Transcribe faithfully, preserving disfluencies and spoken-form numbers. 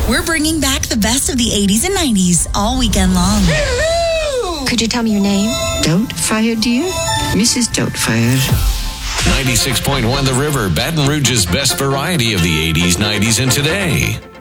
We're bringing back the best of the eighties and nineties all weekend long. Hello! Could you tell me your name? Doubtfire, dear. Missus Doubtfire. ninety-six point one The River, Baton Rouge's best variety of the eighties, nineties, and today.